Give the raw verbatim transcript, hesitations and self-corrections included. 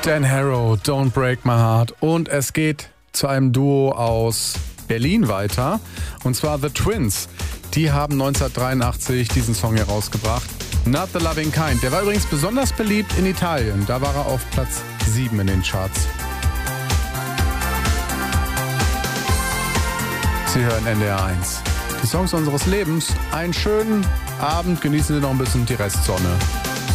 Dan Harrow, Don't Break My Heart. Und es geht zu einem Duo aus Berlin weiter. Und zwar The Twins. Die haben neunzehnhundertdreiundachtzig diesen Song herausgebracht. Not the Loving Kind. Der war übrigens besonders beliebt in Italien. Da war er auf Platz sieben in den Charts. Sie hören N D R eins. Die Songs unseres Lebens. Einen schönen Abend. Genießen Sie noch ein bisschen die Restsonne.